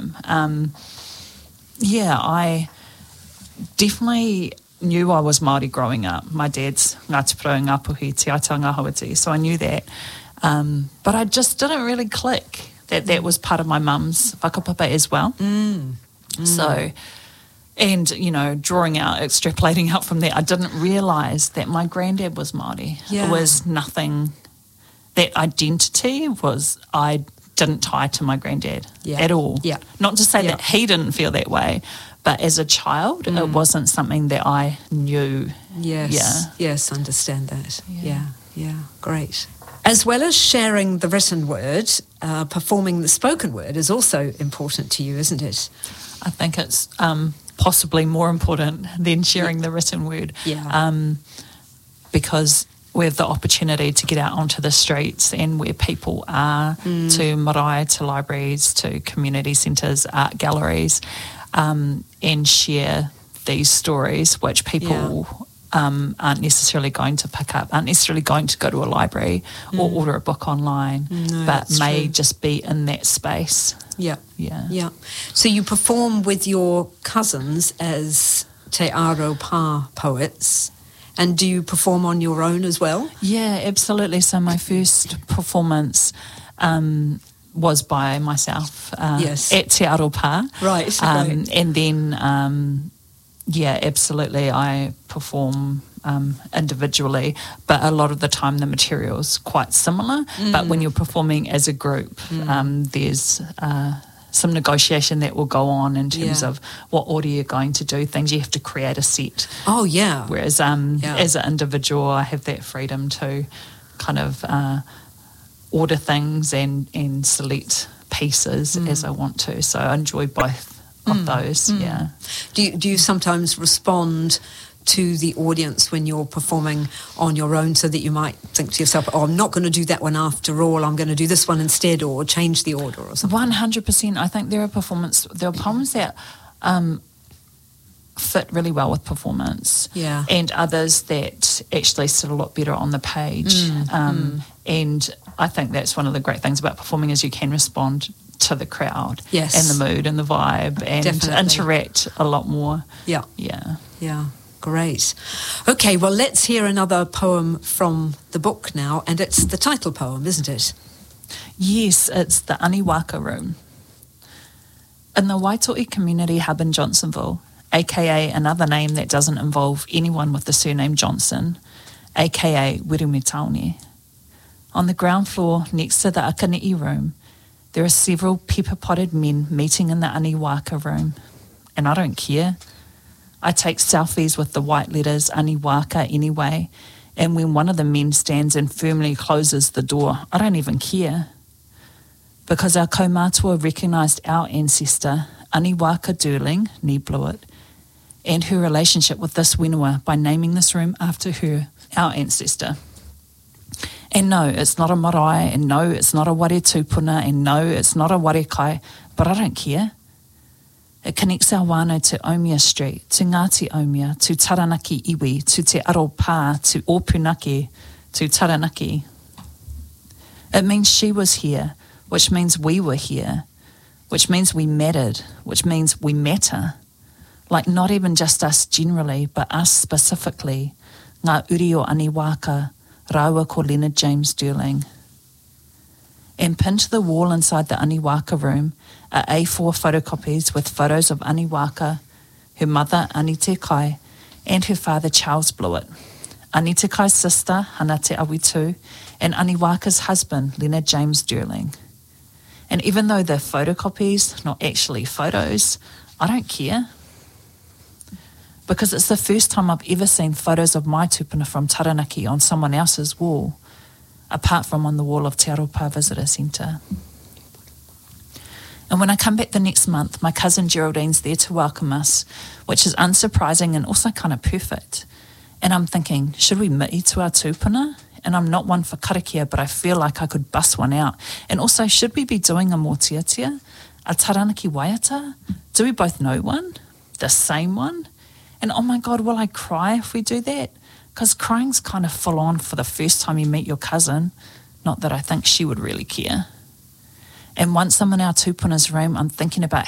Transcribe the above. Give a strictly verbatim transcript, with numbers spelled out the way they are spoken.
time. Um, yeah, I definitely knew I was Māori growing up. My dad's Ngāti Porou Ngāpuhi Te Aita Ngāhawati, so I knew that. Um, but I just didn't really click that that was part of my mum's whakapapa as well. Mm. Mm. So, and, you know, drawing out, extrapolating out from that, I didn't realise that my granddad was Māori. Yeah. It was nothing, that identity was, I didn't tie to my granddad Yeah. at all. Yeah. Not to say Yeah. that he didn't feel that way, but as a child, Mm. it wasn't something that I knew. Yes. Yeah. Yes, understand that. Yeah. Yeah. Yeah. Great. As well as sharing the written word, uh, performing the spoken word is also important to you, isn't it? I think it's um, possibly more important than sharing the written word. Yeah. Um, because we have the opportunity to get out onto the streets and where people are, Mm. to marae, to libraries, to community centres, art galleries, um, and share these stories which people um, aren't necessarily going to pick up, aren't necessarily going to go to a library or Mm. order a book online, No, but that's may true. just be in that space. Yeah. Yeah. Yeah. So you perform with your cousins as Te Aro Pā poets, and do you perform on your own as well? Yeah, absolutely. So my first performance um, was by myself uh, Yes. at Te Aropa. Right, Um, right. And then, um, yeah, absolutely, I perform um, individually, but a lot of the time the material's quite similar. But when you're performing as a group, um, there's uh, some negotiation that will go on in terms Yeah. of what order you're going to do things. You have to create a set. Oh, yeah. Whereas um, Yeah. as an individual, I have that freedom to kind of uh, order things and, and select pieces as I want to. So I enjoy both of those, yeah. Do you, do you sometimes respond to the audience when you're performing on your own, so that you might think to yourself, oh, I'm not going to do that one after all, I'm going to do this one instead, or change the order or something? one hundred percent. I think there are performance, there are poems that um, fit really well with performance, Yeah. and others that actually sit a lot better on the page. Mm, um, And I think that's one of the great things about performing, is you can respond to the crowd Yes. and the mood and the vibe, and Definitely. interact a lot more. Yeah. Yeah. Yeah, great. Okay, well, let's hear another poem from the book now, and it's the title poem, isn't it? Yes, it's the Aniwaka Room. In the Waito'i Community Hub in Johnsonville, aka another name that doesn't involve anyone with the surname Johnson, aka Wirumitaone. On the ground floor next to the Akani'i room, there are several pepper-potted men meeting in the Aniwaka room. And I don't care. I take selfies with the white letters Aniwaka anyway, and when one of the men stands and firmly closes the door, I don't even care. Because our kaumātua recognised our ancestor, Aniwaka Durling, Ni Blewett, and her relationship with this whenua by naming this room after her, our ancestor. And no, it's not a marae, and no, it's not a ware tūpuna, and no, it's not a ware kai, but I don't care. It connects our wānau to Omia Street, to Ngāti Omia, to Taranaki Iwi, to Te Aropa, to Opunake, to Taranaki. It means she was here, which means we were here, which means we mattered, which means we matter. Like not even just us generally, but us specifically. Ngā uri o Aniwaka, Rawa ko Leonard James Durling. And pinned to the wall inside the Aniwaka room are A four photocopies with photos of Aniwaka, her mother Anite Kai, and her father Charles Blewett, Anite Kai's sister Hana Te Awitu, and Aniwaka's husband Leonard James Durling. And even though they're photocopies, not actually photos, I don't care. Because it's the first time I've ever seen photos of my tupuna from Taranaki on someone else's wall, apart from on the wall of Te Aropa Visitor Centre. And when I come back the next month, my cousin Geraldine's there to welcome us, which is unsurprising and also kind of perfect. And I'm thinking, should we mi'i to our tupuna? And I'm not one for karakia, but I feel like I could bust one out. And also, should we be doing a mōtiatia? A Taranaki waiata? Do we both know one? The same one? And oh my God, will I cry if we do that? Because crying's kind of full on for the first time you meet your cousin. Not that I think she would really care. And once I'm in our tupuna's room, I'm thinking about